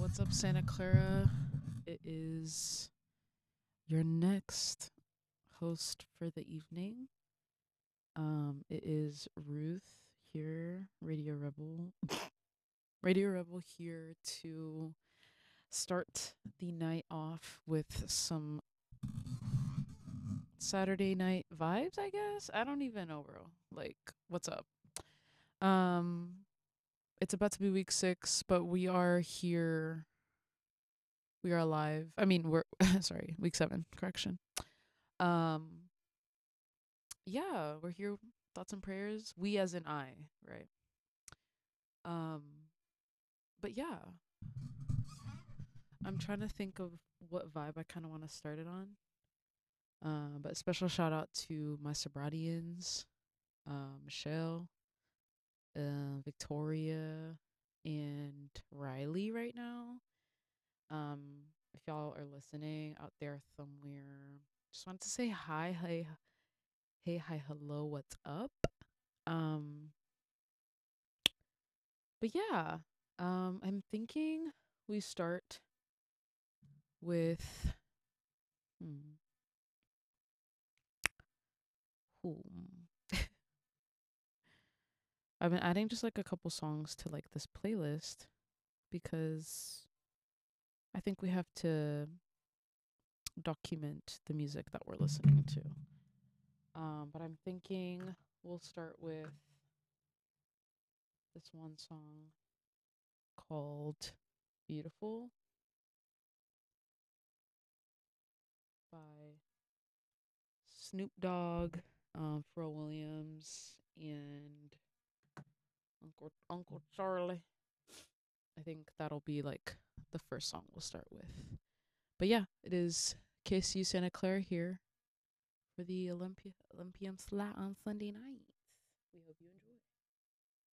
What's up, Santa Clara? It is your next host for the evening. It is Ruth here, Radio Rebel. Radio Rebel here to start the night off with some Saturday night vibes, I guess. I don't even know, bro. Like, what's up? Um, it's about to be week 6, but we are here. We are alive. I mean, we're sorry, week 7, correction. Um, yeah, we're here. Thoughts and prayers. We as in I, right? Um, but yeah, I'm trying to think of what vibe I kind of want to start it on. But special shout out to my sobratians, Michelle, Victoria, and Riley right now. Um, if y'all are listening out there somewhere, just wanted to say hi, hi, hello, what's up? Um, but yeah, I'm thinking we start with hmm, whom I've been adding just like a couple songs to like this playlist because I think we have to document the music that we're listening to. But I'm thinking we'll start with this one song called Beautiful by Snoop Dogg, Pharrell Williams, and Uncle Charlie. I think that'll be like the first song we'll start with. But yeah, it is KSU Santa Clara here for the Olympian slot on Sunday night.